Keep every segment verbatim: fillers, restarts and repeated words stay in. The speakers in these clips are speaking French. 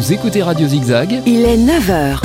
Vous écoutez Radio Zigzag. Il est neuf heures.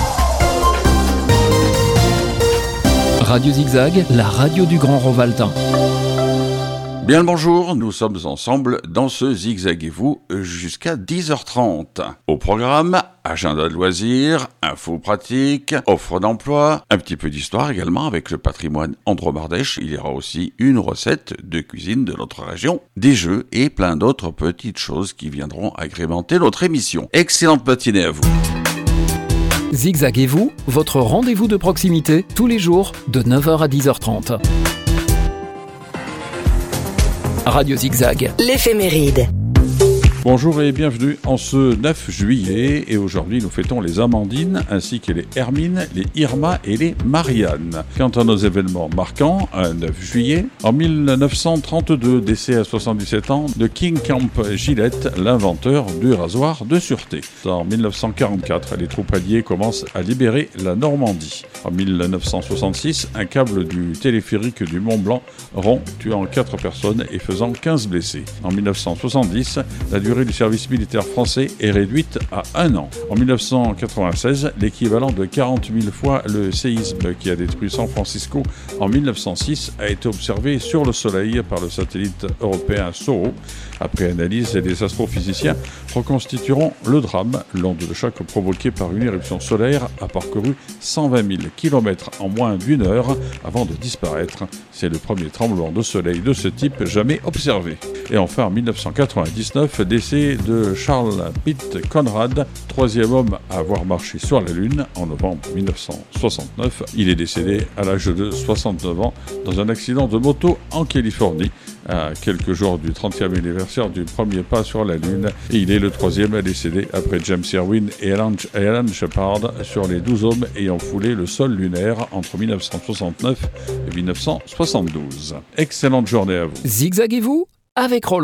Radio Zigzag, la radio du Grand Rovaltain. Bien le bonjour, nous sommes ensemble dans ce Zigzaguez-vous jusqu'à dix heures trente. Au programme, agenda de loisirs, infos pratiques, offres d'emploi, un petit peu d'histoire également avec le patrimoine Andromardèche. Il y aura aussi une recette de cuisine de notre région, des jeux et plein d'autres petites choses qui viendront agrémenter notre émission. Excellente matinée à vous. Zigzaguez-vous, votre rendez-vous de proximité, tous les jours de neuf heures à dix heures trente. Radio Zigzag. L'éphéméride. Bonjour et bienvenue en ce neuf juillet, et aujourd'hui nous fêtons les Amandines ainsi que les Hermine, les Irma et les Marianne. Quant à nos événements marquants, un neuf juillet, en mille neuf cent trente-deux, décès à soixante-dix-sept ans de King Camp Gillette, l'inventeur du rasoir de sûreté. En mille neuf cent quarante-quatre, les troupes alliées commencent à libérer la Normandie. En mille neuf cent soixante-six, un câble du téléphérique du Mont Blanc rompt, tuant quatre personnes et faisant quinze blessés. En mille neuf cent soixante-dix, la durée du service militaire français est réduite à un an. En mille neuf cent quatre-vingt-seize, l'équivalent de quarante mille fois le séisme qui a détruit San Francisco en mille neuf cent six a été observé sur le Soleil par le satellite européen SOHO. Après analyse, les astrophysiciens reconstitueront le drame. L'onde de choc provoquée par une éruption solaire a parcouru cent vingt mille kilomètres en moins d'une heure avant de disparaître. C'est le premier tremblement de soleil de ce type jamais observé. Et enfin, en mille neuf cent quatre-vingt-dix-neuf, décès de Charles Pitt Conrad, troisième homme à avoir marché sur la Lune en novembre mille neuf cent soixante-neuf. Il est décédé à l'âge de soixante-neuf ans dans un accident de moto en Californie, à quelques jours du trentième anniversaire du premier pas sur la Lune, et il est le troisième à décéder après James Irwin et Alan, Alan Shepard sur les douze hommes ayant foulé le sol lunaire entre mille neuf cent soixante-neuf et mille neuf cent soixante-douze. Excellente journée à vous. Zigzaguez-vous avec Roland.